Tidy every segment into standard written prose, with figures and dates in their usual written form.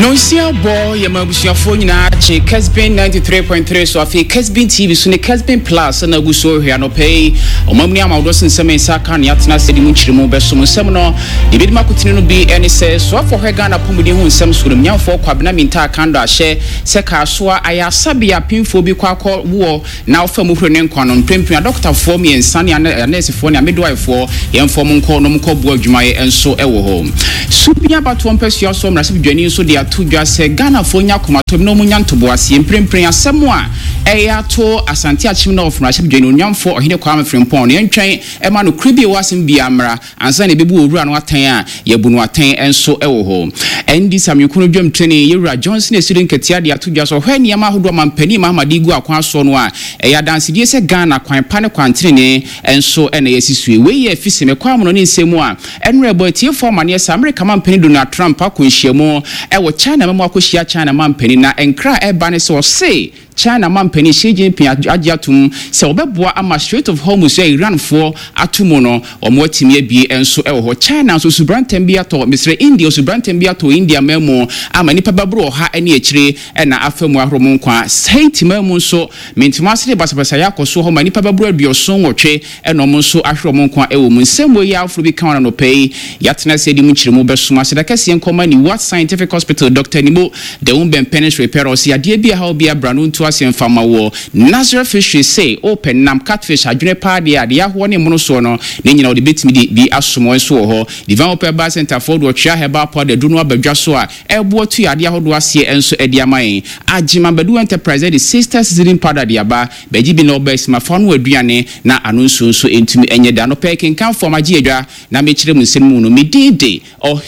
No sia boy yamabusia phone na che Kesbin 93.3 so afi Kesbin TV so ne Kesbin Plus na guso hia no pay omamni amawdo sensem saka na yatena sedi mu chirimu beso nsem no ebedi makotini no bi ene se so for Ghana pomudi hu nsem so nyamfo kwabena minta kando ahye se ka so aya sabia pinfo bi kwakọ wo na ofa mu hro ne nkwanon mpempia doctor for me ensane nurse for ne midwife yemfo mu nko no mko bo adwumaye enso ewo ho supia bato mpesua so mrase bidwani so de atudwa se Ghana fo nya komatom no munya ntobo ase mprempren asemo a eya to asante achim na ofuna hye bidwani onyamfo ohine kwa mfrempon ne ntwen ema no kribi wasem bia amra ansa ne bebu owura no atan a yebunu atan enso ewo ho endi samyekuno dwam training yewura Johnson esirin ketia de atudwa so hwe niam ahodo mampani Mahamadi gu akwa so no a eya dansidie se Ghana kwan pa ne kwantrene enso ena yesisue we ye fisime kwa mono ne nsemu a enre bo tie for mane esa America mampani Donald Trump akonhyiemu ewo China memo akohia China mampani na enkra eba ne so say China mampani Xi Jinping agiatum se obeboa ama Strait of Hormuz Iran for atumo no omwatimi abie enso ewo ho China so subrantem bia to Misre India subrantem bia to India memo ama nipa babro ha ene akire na afamu ahromo nkwa Haiti memo so mentima se basabasa yakoso ho ma nipa babro aduoso nwotwe eno mo so ahromo nkwa ewo mu nsemwe ya afro bi kan no pay yatena se di mu chiremu besuma se da kase nkoma ni What Scientific Hospital Dr. Nimo de umben penis repair si ade bia ha bia branu asem fama wo Nazareth fish say open nam catfish adwene pa de ade aho ne mono so no ne nyina wo de betimi bi asomo so ho Divine Open Bar Center for do twa heba pa de dunu abadwa so a ebo tu ade aho do ase enso ade amayen Agima Badu Enterprise the Sisters Sizzling Powder de aba beji bi no best ma fa no aduane na anu so entumi enye da no pekin kan for maji adwa na me kire mu nsem mu no me dede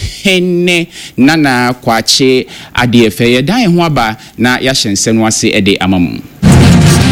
ohenne nana kwache ade efe ye dan ho aba na ya hyense no ase ede amamu